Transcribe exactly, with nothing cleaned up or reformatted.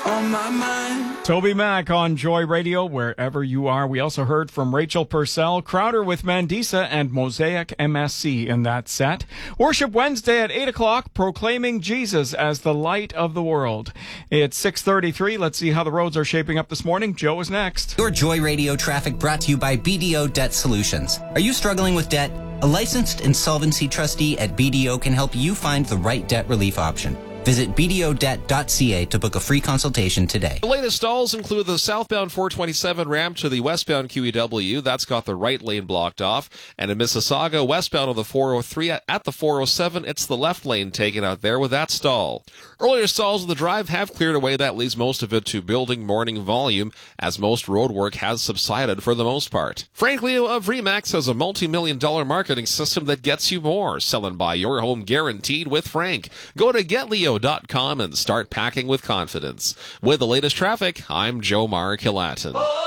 on my mind. Toby Mac on Joy Radio, wherever you are. We also heard from Rachel Purcell, Crowder with Mandisa, and Mosaic M S C in that set. Worship Wednesday at eight o'clock, proclaiming Jesus as the light of the world. It's six thirty-three. Let's see how the roads are shaping up this morning. Joe is next. Your Joy Radio traffic brought to you by B D O Debt Solutions. Are you struggling with debt? A licensed insolvency trustee at B D O can help you find the right debt relief option. Visit b d o debt dot c a to book a free consultation today. The latest stalls include the southbound four twenty-seven ramp to the westbound Q E W. That's got the right lane blocked off. And in Mississauga, westbound on the four oh three at the four oh seven, it's the left lane taken out there with that stall. Earlier stalls of the drive have cleared away. That leaves most of it to building morning volume, as most road work has subsided for the most part. Frank Leo of Remax has a multi-million dollar marketing system that gets you more. Sell and buy your home guaranteed with Frank. Go to get leo dot com and start packing with confidence. With the latest traffic, I'm Joe Mark Hillatin.